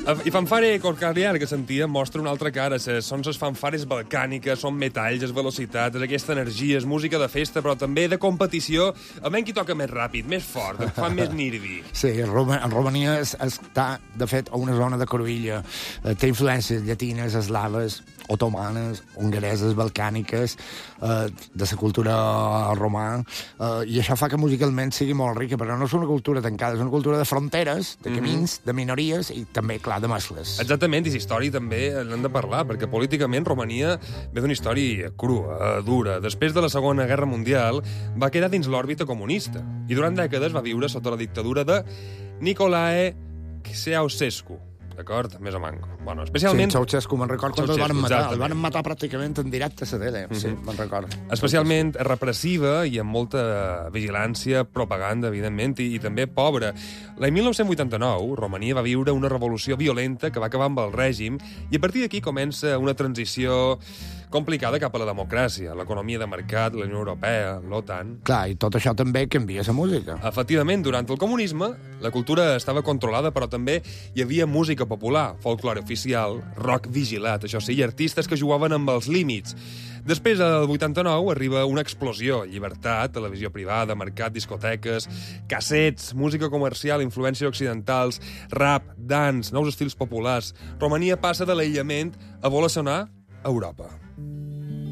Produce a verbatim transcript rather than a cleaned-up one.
I Fanfare Corcaliar, que sentíem, mostra una altra cara. Són les fanfares balcàniques, són metalls, és velocitat, és aquesta energia, és música de festa, però també de competició. A menys qui toca més ràpid, més fort, que fan més nirvi. Sí, en, Roma, en Romania es, està, de fet, a una zona de Cruïlla. Eh, té influències llatines, eslaves, otomanes, hongareses, balcàniques, eh, de la cultura romà, eh, i això fa que musicalment sigui molt rica, però no és una cultura tancada, és una cultura de fronteres, de camins, mm-hmm. de minories i també, clar, de mescles. Exactament, i història també n'hem de parlar, perquè políticament Romania ve d'una història crua, dura. Després de la Segona Guerra Mundial va quedar dins l'òrbita comunista i durant dècades va viure sota la dictadura de Nicolae Ceausescu. D'acord? Més o manco. Bueno, especialment... Sí, Ceausescu, me'n record quan el van matar. Exactament. El van matar pràcticament en directe a la tele. Mm-hmm. Sí, me'n record. Especialment repressiva i amb molta vigilància, propaganda, evidentment, i, i també pobra. L'any mil nou-cents vuitanta-nou, Romania va viure una revolució violenta que va acabar amb el règim i a partir d'aquí comença una transició complicada cap a la democràcia, l'economia de mercat, la Unió Europea, l'OTAN... Clar, i tot això també canvia la música. Efectivament, durant el comunisme, la cultura estava controlada, però també hi havia música popular, folklore oficial, rock vigilat, això sí, i artistes que jugaven amb els límits. Després, al vuitanta-nou, arriba una explosió. Llibertat, televisió privada, mercat, discoteques, cassets, música comercial, influències occidentals, rap, dance, nous estils populars. Romania passa de l'aïllament a voler sonar a Europa.